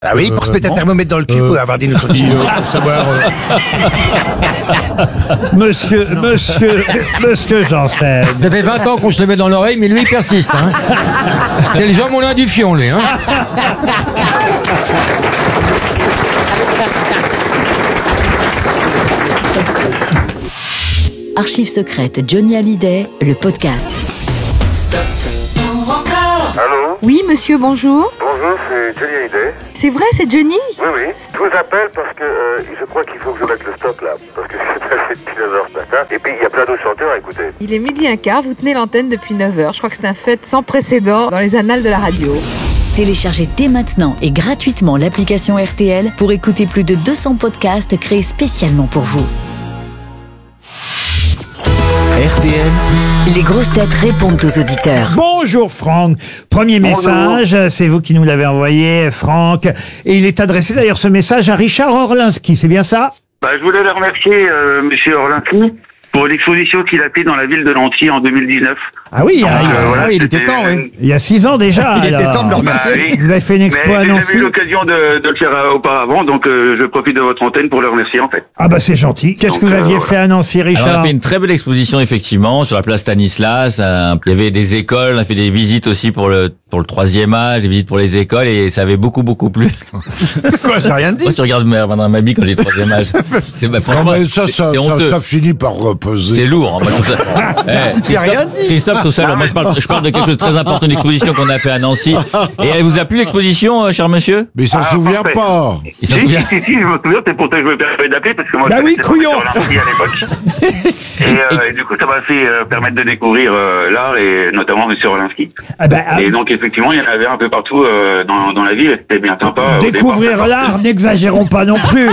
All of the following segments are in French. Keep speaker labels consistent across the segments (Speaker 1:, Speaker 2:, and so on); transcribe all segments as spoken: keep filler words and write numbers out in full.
Speaker 1: Ah oui, pour euh, se mettre un thermomètre dans le cul, il faut euh, avoir des notions. Pour savoir.
Speaker 2: Euh... monsieur, monsieur, monsieur Janssen.
Speaker 3: Ça fait vingt ans qu'on se le met dans l'oreille, mais lui, il persiste. Hein. C'est le Jean Moulin du Fion, lui. Hein.
Speaker 4: Archives secrètes Johnny Hallyday, le podcast.
Speaker 5: Allô ?
Speaker 6: Oui, monsieur, bonjour.
Speaker 5: Bonjour, c'est Johnny Hallyday.
Speaker 6: C'est vrai, c'est Johnny ?
Speaker 5: Oui, oui. Je vous appelle parce que euh, je crois qu'il faut que je mette le stop là. Parce que c'est passé depuis neuf heures ce matin. Et puis il y a plein d'autres chanteurs à écouter.
Speaker 6: Il est midi un quart, vous tenez l'antenne depuis neuf heures. Je crois que c'est un fait sans précédent dans les annales de la radio.
Speaker 4: Téléchargez dès maintenant et gratuitement l'application R T L pour écouter plus de deux cents podcasts créés spécialement pour vous.
Speaker 7: R T L.
Speaker 4: Les grosses têtes répondent aux auditeurs.
Speaker 2: Bonjour Franck. Premier message, Bonjour. C'est vous qui nous l'avez envoyé, Franck. Et il est adressé d'ailleurs ce message à Richard Orlinski, c'est bien ça ?
Speaker 8: Bah, je voulais le remercier, euh, monsieur Orlinski, pour l'exposition qu'il a fait dans la ville de Nancy en deux mille dix-neuf.
Speaker 2: Ah oui,
Speaker 8: Donc,
Speaker 2: ah,
Speaker 8: euh, voilà,
Speaker 1: ah, il était temps, oui.
Speaker 2: Il y a six ans déjà.
Speaker 1: Il
Speaker 2: alors.
Speaker 1: était temps de le remercier.
Speaker 8: Bah, oui.
Speaker 2: Vous avez fait une expo
Speaker 8: Mais
Speaker 2: à
Speaker 8: j'ai
Speaker 2: Nancy.
Speaker 8: jamais eu l'occasion de, de le faire euh, auparavant, donc euh, je profite de votre antenne pour le remercier en fait.
Speaker 2: Ah bah c'est gentil. Qu'est-ce
Speaker 8: Donc,
Speaker 2: que vous aviez
Speaker 8: euh,
Speaker 2: fait à Nancy, Richard ?
Speaker 9: Alors, on a fait une très belle exposition effectivement sur la place Stanislas. Euh, il y avait des écoles, on a fait des visites aussi pour le pour le troisième âge, des visites pour les écoles et ça avait beaucoup beaucoup plu.
Speaker 1: Quoi, j'ai rien dit.
Speaker 9: Moi, tu regardes Madame Mabie quand j'ai le troisième âge. C'est bah, franchement,
Speaker 10: Non mais ça,
Speaker 9: c'est-
Speaker 10: ça,
Speaker 9: c'est
Speaker 10: ça,
Speaker 9: honteux.
Speaker 10: ça finit par reposer.
Speaker 9: C'est lourd. Hein, moi, je trouve ça- Eh,
Speaker 1: J'ai rien
Speaker 9: Christophe-
Speaker 1: dit.
Speaker 9: Christophe, tout ça. Alors, moi, je parle, je parle de quelque chose de très important, une exposition qu'on a fait à Nancy. Et elle vous a plu l'exposition, euh, cher monsieur ?
Speaker 10: Mais il s'en
Speaker 8: Ah,
Speaker 10: souvient
Speaker 8: parfait.
Speaker 10: pas.
Speaker 9: Il s'en
Speaker 8: Si,
Speaker 9: souvient.
Speaker 8: si, si, je me souviens, c'est pour ça que je me permets d'appeler, parce que moi,
Speaker 2: Bah
Speaker 8: je
Speaker 2: oui,
Speaker 8: connaissais
Speaker 2: couillon.
Speaker 8: pas Orlinski à l'époque. Et, euh, et du coup, ça m'a fait euh, permettre de découvrir euh, l'art, et notamment monsieur Orlinski.
Speaker 2: Ah bah, ah,
Speaker 8: Et donc, effectivement, il y en avait un peu partout euh, dans, dans la ville, et c'était bien sympa. euh, au
Speaker 2: découvrir
Speaker 8: départ.
Speaker 2: l'art, n'exagérons pas non plus.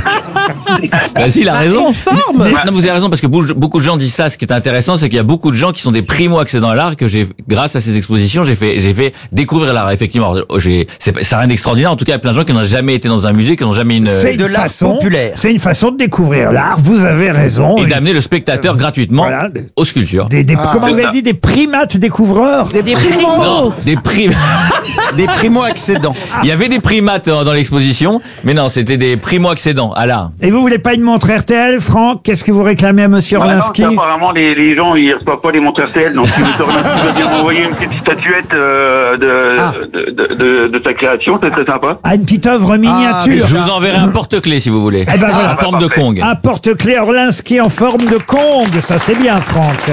Speaker 9: Bah si, il a raison. Mais- non, vous avez raison parce que beaucoup beaucoup de gens disent ça. Ce qui est intéressant, c'est qu'il y a beaucoup de gens qui sont des primo-accédants à l'art que j'ai, grâce à ces expositions, j'ai fait, j'ai fait découvrir l'art. Effectivement, Alors, j'ai, c'est, c'est rien d'extraordinaire. En tout cas, il y a plein de gens qui n'ont jamais été dans un musée, qui n'ont jamais une
Speaker 2: C'est
Speaker 1: de
Speaker 2: une
Speaker 1: l'art
Speaker 2: façon
Speaker 1: populaire.
Speaker 2: C'est une façon de découvrir l'art. Vous avez raison.
Speaker 9: et d'amener le spectateur gratuitement
Speaker 2: Voilà.
Speaker 9: aux sculptures.
Speaker 2: Des, des, comment
Speaker 8: c'est
Speaker 2: vous avez
Speaker 8: ça.
Speaker 2: dit, des primates découvreurs.
Speaker 1: Des primos.
Speaker 9: Non, des prim.
Speaker 1: Des primo-accédants.
Speaker 9: Il y avait des primates dans, dans l'exposition, mais non, c'était des primo-accédants à l'art.
Speaker 2: Et vous voulez pas une montre R T L, Franck ? Qu'est-ce que vous réclamez à Monsieur
Speaker 8: Bah non,
Speaker 2: Orlinski ?
Speaker 8: ça, apparemment, les, les gens, ils reçoivent pas les montres R T L, donc si monsieur Orlinski veut bien m'envoyer une petite statuette euh, de,
Speaker 1: Ah.
Speaker 8: de, de, de, de sa création, c'est très sympa.
Speaker 2: Ah, une petite œuvre miniature.
Speaker 9: Je vous enverrai un porte-clés si vous voulez.
Speaker 2: Eh ben voilà.
Speaker 9: en forme de
Speaker 8: parfait.
Speaker 9: Kong.
Speaker 2: Un porte-clés Orlinski en forme de Kong. Ça, c'est bien, Franck.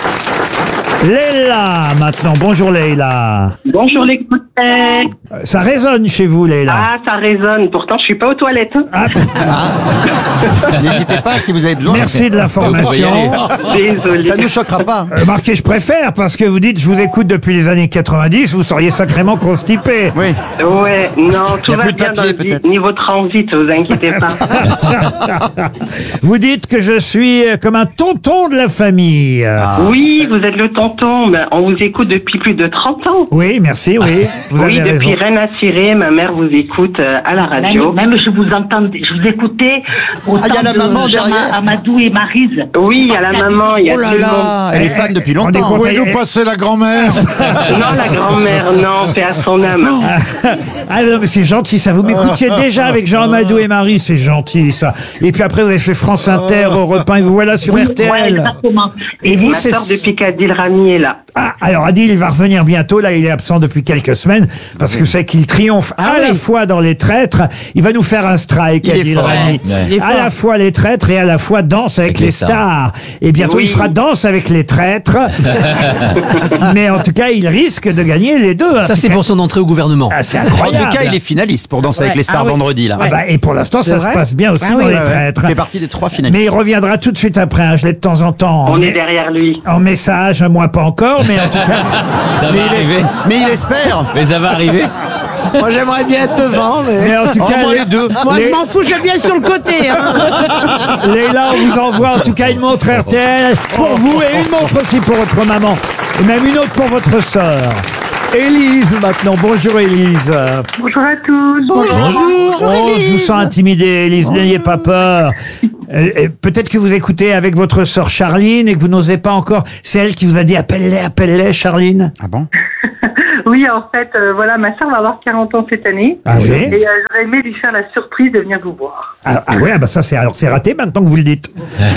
Speaker 2: Leila, maintenant. Bonjour, Leila.
Speaker 11: Bonjour les grosses têtes.
Speaker 2: Euh, Ça résonne chez vous, Leila.
Speaker 11: Ah, ça résonne. Pourtant, je suis pas aux toilettes. hein.
Speaker 2: Ah,
Speaker 1: N'hésitez pas si vous avez besoin.
Speaker 2: merci de
Speaker 9: Vous pouvez y
Speaker 2: l'information.
Speaker 9: aller.
Speaker 11: Désolée.
Speaker 1: Ça nous choquera pas.
Speaker 2: Remarquez, je préfère, parce que vous dites, je vous écoute depuis les années quatre-vingt-dix, vous seriez sacrément constipé.
Speaker 1: Oui.
Speaker 11: Ouais, non, tout
Speaker 1: Y a
Speaker 11: va
Speaker 1: plus de
Speaker 11: bien
Speaker 1: papier,
Speaker 11: dans le
Speaker 1: peut-être.
Speaker 11: niveau transit, vous inquiétez pas.
Speaker 2: Vous dites que je suis euh, comme un tonton de la famille.
Speaker 11: Oui, vous êtes le tonton. Ben, on vous écoute depuis plus de trente ans.
Speaker 2: Oui, merci, oui. Vous
Speaker 11: oui,
Speaker 2: avez
Speaker 11: depuis
Speaker 2: raison.
Speaker 11: Rennes à Ciré, ma mère vous écoute euh, à la radio.
Speaker 12: Même, même je vous entendais, je vous écoutais au
Speaker 1: Ah, il y a
Speaker 12: temps
Speaker 1: la
Speaker 12: de
Speaker 1: maman
Speaker 12: Jean
Speaker 1: derrière.
Speaker 12: Amadou et Maryse.
Speaker 11: Oui, il y a la maman, il y a
Speaker 1: Oh là
Speaker 11: tout le monde.
Speaker 1: là, elle est fan depuis
Speaker 2: On est
Speaker 1: longtemps.
Speaker 2: content.
Speaker 10: Pouvez-nous passer la grand-mère?
Speaker 11: Non, la grand-mère, non, paix à son âme.
Speaker 2: Ah non, mais c'est gentil, ça. Vous m'écoutiez déjà avec Jean Amadou et Marie, c'est gentil, ça. Et puis après, vous avez fait France Inter, Europe un, et vous voilà sur
Speaker 12: Oui,
Speaker 2: R T
Speaker 12: ouais,
Speaker 2: L.
Speaker 12: exactement.
Speaker 2: Et vous,
Speaker 11: Ma
Speaker 2: c'est...
Speaker 11: sœur de Picadilly Rami est là.
Speaker 2: Ah, alors Adil, il va revenir bientôt. Là, il est absent depuis quelques semaines parce que c'est qu'il triomphe
Speaker 1: Ah
Speaker 2: à
Speaker 1: oui.
Speaker 2: la fois dans Les Traîtres. Il va nous faire un strike,
Speaker 1: Il est
Speaker 2: Adil
Speaker 1: fort.
Speaker 2: Rami.
Speaker 9: Ouais.
Speaker 1: Il est
Speaker 2: À
Speaker 1: fort.
Speaker 2: la fois Les Traîtres et à la fois Danse avec,
Speaker 9: Avec
Speaker 2: les,
Speaker 9: les
Speaker 2: stars.
Speaker 9: stars.
Speaker 2: Et bientôt,
Speaker 11: Oui.
Speaker 2: il fera Danse avec les Traîtres. Mais en tout cas, il risque de gagner les deux.
Speaker 3: Ça, c'est pour son entrée au gouvernement.
Speaker 2: Ah, c'est
Speaker 1: En
Speaker 2: incroyable.
Speaker 1: tout cas, il est finaliste pour Danser avec les stars
Speaker 12: Ah oui.
Speaker 1: vendredi là.
Speaker 2: Ah bah, et pour l'instant, ça se passe bien aussi
Speaker 1: Ah
Speaker 2: dans
Speaker 1: oui,
Speaker 2: Les
Speaker 1: ouais, ouais.
Speaker 2: Traîtres.
Speaker 1: Il fait partie des trois finalistes.
Speaker 2: Mais il reviendra tout de suite après. Hein. Je l'ai de temps en temps.
Speaker 11: On
Speaker 2: Mais-
Speaker 11: est derrière lui.
Speaker 2: En message, moi pas encore, mais en tout cas.
Speaker 9: Ça va arriver.
Speaker 1: Mais il espère.
Speaker 9: Mais ça va arriver.
Speaker 13: Moi, j'aimerais bien être devant, mais...
Speaker 2: Mais en tout
Speaker 1: Au
Speaker 2: cas,
Speaker 1: moins
Speaker 2: les-
Speaker 1: les deux.
Speaker 13: Moi,
Speaker 2: les-
Speaker 13: je m'en fous, j'aime bien sur le côté. Hein.
Speaker 2: Leila, on vous envoie en tout cas une montre R T L pour vous et une montre aussi pour votre maman. Et même une autre pour votre sœur. Élise maintenant. Bonjour Élise.
Speaker 11: Bonjour à tous.
Speaker 9: Bonjour.
Speaker 2: Oh, je vous sens intimidée, Élise. N'ayez pas peur. Euh, euh, Peut-être que vous écoutez avec votre sœur Charline et que vous n'osez pas encore. C'est elle qui vous a dit appelle-les, appelle-les, Charline.
Speaker 1: Ah bon?
Speaker 11: Oui, Oui, en fait, euh, voilà, ma soeur va avoir quarante ans cette année.
Speaker 2: Ah oui.
Speaker 11: Et euh, j'aurais aimé lui faire la surprise de venir vous voir.
Speaker 2: Ah, ah ouais, ah bah ça c'est alors c'est raté maintenant que vous le dites.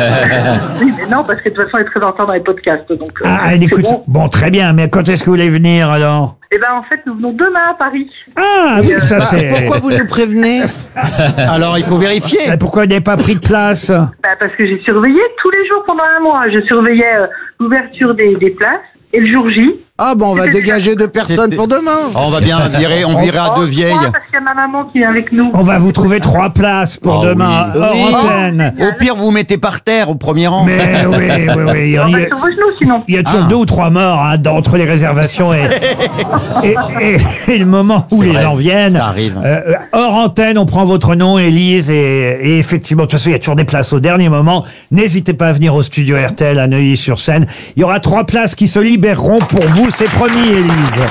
Speaker 11: Oui, mais non, parce que de toute façon, elle est très en retard dans les podcasts. Donc, euh,
Speaker 2: Ah, elle
Speaker 11: c'est
Speaker 2: écoute.
Speaker 11: bon.
Speaker 2: Bon, très bien, mais quand est-ce que vous voulez venir alors?
Speaker 11: Eh ben, en fait, nous venons demain à Paris.
Speaker 2: Ah oui, ça
Speaker 13: Bah,
Speaker 2: c'est.
Speaker 13: pourquoi vous nous prévenez? Alors, il faut vérifier.
Speaker 2: Mais pourquoi vous n'avez pas pris de place?
Speaker 11: Bah, parce que j'ai surveillé tous les jours pendant un mois. Je surveillais euh, l'ouverture des, des places et le jour J.
Speaker 13: Ah bon, on va dégager deux personnes pour demain.
Speaker 14: On va bien virer, on virera deux vieilles.
Speaker 11: Oh, parce qu'il y a ma maman qui est avec nous.
Speaker 2: On va vous trouver trois places pour
Speaker 14: Ah
Speaker 2: demain,
Speaker 14: oui.
Speaker 2: hors
Speaker 13: Oui.
Speaker 2: antenne.
Speaker 14: Au pire, vous mettez par terre au premier rang.
Speaker 2: Mais oui, oui, oui. Il y a,
Speaker 11: On
Speaker 2: il y
Speaker 11: va
Speaker 2: a-
Speaker 11: sur vos genoux, sinon.
Speaker 2: il y a toujours
Speaker 14: Ah.
Speaker 2: deux ou trois morts hein, dans- entre les réservations et, et, et- et le moment où
Speaker 14: C'est
Speaker 2: les
Speaker 14: vrai,
Speaker 2: gens viennent.
Speaker 14: ça arrive.
Speaker 2: Euh, hors antenne, on prend votre nom, Élise, et, et effectivement, de toute façon, il y a toujours des places au dernier moment. N'hésitez pas à venir au studio R T L à Neuilly-sur-Seine. Il y aura trois places qui se libéreront pour vous, c'est promis, Élise.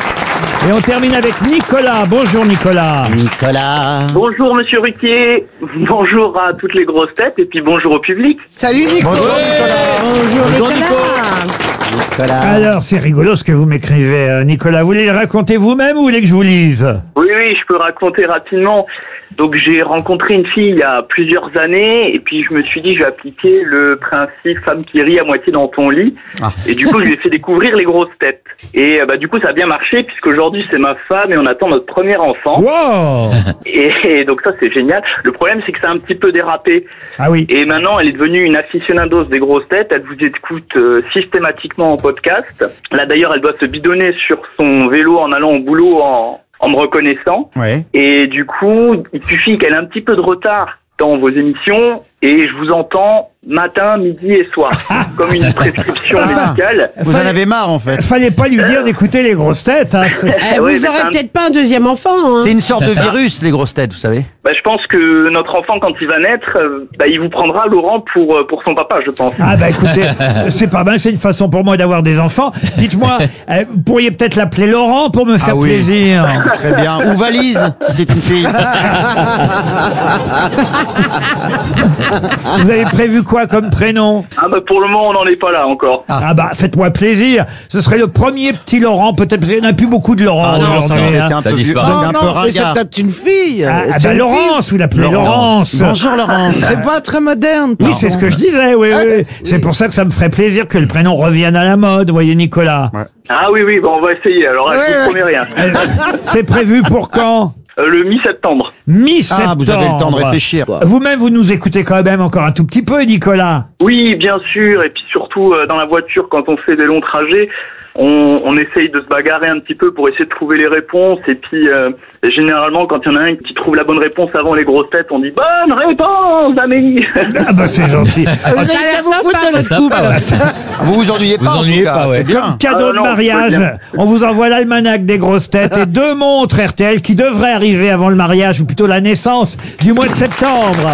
Speaker 2: Et on termine avec Nicolas. Bonjour Nicolas.
Speaker 14: Nicolas.
Speaker 15: Bonjour Monsieur Ruquier, bonjour à toutes les grosses têtes et puis bonjour au public.
Speaker 13: Salut Nico.
Speaker 14: Bonjour,
Speaker 13: Bonjour
Speaker 14: Bonjour,
Speaker 13: Nicolas.
Speaker 14: Nicolas.
Speaker 2: Alors, c'est rigolo ce que vous m'écrivez, euh, Nicolas. Vous voulez le raconter vous-même ou vous voulez que je vous lise?
Speaker 15: Oui, oui, je peux raconter rapidement. Donc j'ai rencontré une fille il y a plusieurs années et puis je me suis dit je vais appliquer le principe femme qui rit à moitié dans ton lit.
Speaker 14: Ah.
Speaker 15: Et du coup je lui ai fait découvrir les grosses têtes. Et euh, bah du coup ça a bien marché puisqu'aujourd'hui c'est ma femme et on attend notre premier enfant.
Speaker 2: Wow.
Speaker 15: Et, et donc ça c'est génial. Le problème c'est que ça a un petit peu dérapé.
Speaker 2: Ah oui.
Speaker 15: Et maintenant, elle est devenue une aficionados des grosses têtes. Elle vous écoute euh, systématiquement en podcast. Là, d'ailleurs, elle doit se bidonner sur son vélo en allant au boulot en, en me reconnaissant.
Speaker 14: Ouais.
Speaker 15: Et du coup, il suffit qu'elle ait un petit peu de retard dans vos émissions et je vous entends matin, midi et soir. Comme une prescription médicale.
Speaker 14: Vous en avez marre en fait.
Speaker 2: Fallait pas lui dire d'écouter les grosses têtes. Hein. c'est-
Speaker 13: Eh,
Speaker 15: Ouais,
Speaker 13: vous
Speaker 15: mais
Speaker 13: aurez
Speaker 15: c'est un-
Speaker 13: peut-être pas un deuxième enfant. Hein.
Speaker 14: C'est une sorte de virus, les grosses têtes, vous savez.
Speaker 15: Bah, je pense que notre enfant, quand il va naître, euh, bah, il vous prendra Laurent pour, euh, pour son papa, je pense.
Speaker 2: Ah bah écoutez, c'est pas mal, c'est une façon pour moi d'avoir des enfants. Dites-moi, euh, vous pourriez peut-être l'appeler Laurent pour me faire
Speaker 14: Ah oui.
Speaker 2: plaisir.
Speaker 14: Très bien. Ou valise, si c'est une fille.
Speaker 2: Vous avez prévu quoi comme prénom?
Speaker 15: Ah bah, pour le moment, on n'en est pas là encore.
Speaker 2: Ah bah faites-moi plaisir. Ce serait le premier petit Laurent, peut-être parce qu'il n'y en a plus beaucoup de Laurent
Speaker 14: Ah non,
Speaker 2: aujourd'hui.
Speaker 14: ça, c'est
Speaker 2: hein.
Speaker 14: un
Speaker 9: Ça
Speaker 14: peu, vieux-
Speaker 9: disparaît.
Speaker 14: un
Speaker 13: Non,
Speaker 14: peu
Speaker 13: non, mais c'est
Speaker 14: ringard.
Speaker 13: peut-être une fille.
Speaker 2: Ah, ah
Speaker 13: C'est
Speaker 2: bah
Speaker 13: une
Speaker 2: Laurence, vous l'appelez Laurence.
Speaker 14: Bonjour Laurence.
Speaker 13: fille. C'est pas très moderne.
Speaker 2: Oui, c'est ce que je disais, oui, oui.
Speaker 13: oui.
Speaker 2: C'est pour ça que ça me ferait plaisir que le prénom revienne à la mode, voyez Nicolas.
Speaker 15: Ah oui, oui, bon, on va essayer. Alors, là, je vous promets rien.
Speaker 2: Euh, C'est prévu pour quand?
Speaker 15: Euh, le mi-septembre.
Speaker 2: Mi-septembre.
Speaker 14: Ah, vous avez le temps de réfléchir.
Speaker 2: Vous-même, vous nous écoutez quand même encore un tout petit peu, Nicolas.
Speaker 15: Oui, bien sûr. Et puis surtout, euh, dans la voiture, quand on fait des longs trajets, on, on essaye de se bagarrer un petit peu pour essayer de trouver les réponses. Et puis, euh, généralement, quand il y en a un qui trouve la bonne réponse avant les grosses têtes, on dit « Bonne réponse, Amélie !»
Speaker 2: Ah bah c'est gentil.
Speaker 13: Vous avez l'air sympa, votre couple.
Speaker 14: Vous vous ennuyez
Speaker 9: Vous
Speaker 14: pas, en tout
Speaker 9: ennuyez
Speaker 14: cas,
Speaker 9: pas, ouais.
Speaker 14: c'est bien.
Speaker 2: Cadeau
Speaker 15: Ah
Speaker 2: de
Speaker 15: non,
Speaker 2: mariage,
Speaker 15: faut bien.
Speaker 2: on vous envoie l'almanach des grosses têtes et deux montres R T L qui devraient arriver avant le mariage, ou plutôt la naissance du mois de septembre.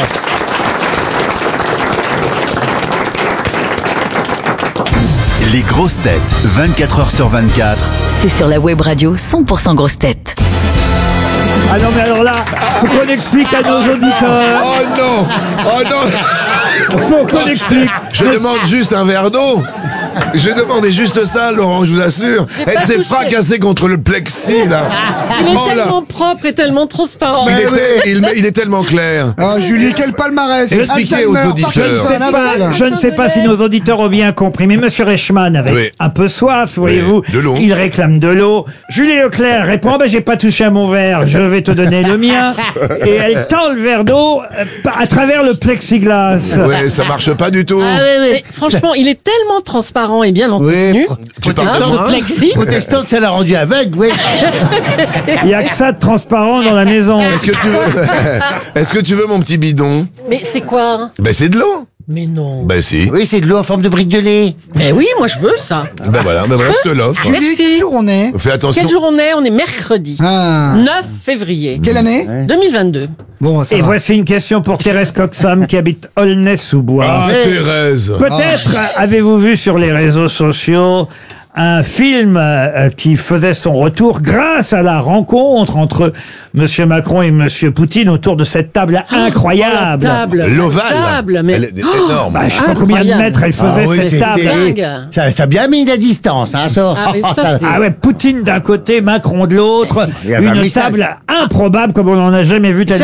Speaker 7: Les grosses têtes, vingt-quatre heures sur vingt-quatre.
Speaker 4: C'est sur la web radio cent pour cent grosses têtes.
Speaker 2: Ah non mais alors là, faut qu'on explique à nos auditeurs.
Speaker 10: Oh non. Oh non.
Speaker 2: Faut qu'on explique.
Speaker 10: Je demande juste un verre d'eau. J'ai demandé juste ça, Laurent, je vous assure.
Speaker 16: J'ai pas
Speaker 10: Elle s'est
Speaker 16: touché.
Speaker 10: fracassée contre le plexi, là.
Speaker 16: Il est
Speaker 10: Oh là.
Speaker 16: tellement propre et tellement transparent.
Speaker 10: Il, était- il, il est tellement clair.
Speaker 13: Ah, Julie, quel palmarès.
Speaker 10: Expliquez aux
Speaker 13: Alzheimer,
Speaker 10: auditeurs.
Speaker 2: Je ne sais pas, je ne sais pas si nos auditeurs ont bien compris, mais Monsieur Reichmann avait
Speaker 10: Oui.
Speaker 2: un peu soif, voyez-vous.
Speaker 10: de l'eau.
Speaker 2: Il réclame de l'eau. Julie Leclerc répond, ah ben, j'ai pas touché à mon verre, je vais te donner le mien. Et elle tend le verre d'eau euh, à travers le plexiglas.
Speaker 10: Oui, ça marche pas du tout.
Speaker 16: Ah, oui, oui. Franchement, il est tellement transparent et bien entretenu.
Speaker 10: Tu parles de
Speaker 16: Hein,
Speaker 10: moi
Speaker 16: ce plexi.
Speaker 13: Protestante, ça l'a rendu aveugle, oui.
Speaker 2: Il y a que ça de transparent dans la maison.
Speaker 10: Est-ce que tu veux, est-ce que tu veux mon petit bidon?
Speaker 16: Mais c'est quoi?
Speaker 10: Ben c'est de l'eau.
Speaker 16: Mais non.
Speaker 10: Ben si.
Speaker 13: Oui, c'est de l'eau en forme de brique de lait.
Speaker 16: Mais oui, moi je veux ça.
Speaker 10: Ben voilà, ben voilà, je te l'offre.
Speaker 16: Merci.
Speaker 13: on est
Speaker 10: Fais attention.
Speaker 16: Quel jour on est? On est mercredi.
Speaker 13: Ah.
Speaker 16: neuf février.
Speaker 13: Quelle année
Speaker 16: deux mille vingt-deux.
Speaker 13: Bon, ça
Speaker 2: Et
Speaker 13: va.
Speaker 2: voici une question pour Thérèse Coxam qui habite Aulnay-sous-Bois.
Speaker 10: Ah, Thérèse.
Speaker 2: Peut-être avez-vous vu sur les réseaux sociaux un film euh, qui faisait son retour grâce à la rencontre entre Monsieur Macron et Monsieur Poutine autour de cette table incroyable.
Speaker 16: Oh, la table.
Speaker 10: L'ovale.
Speaker 16: La table, mais...
Speaker 10: Elle est
Speaker 16: Oh,
Speaker 10: énorme.
Speaker 2: Bah, je sais pas combien de
Speaker 16: incroyable.
Speaker 2: mètres elle faisait
Speaker 13: Ah oui,
Speaker 2: cette
Speaker 13: c'est-
Speaker 2: table.
Speaker 13: c'est-
Speaker 16: Dingue.
Speaker 13: Ça, ça a bien mis la distance, hein, ça.
Speaker 16: Ah, mais ça, c'est-
Speaker 2: Ah ouais, Poutine d'un côté, Macron de l'autre.
Speaker 13: Il y avait un
Speaker 2: Une
Speaker 13: message.
Speaker 2: table improbable comme on n'en a jamais vu tellement.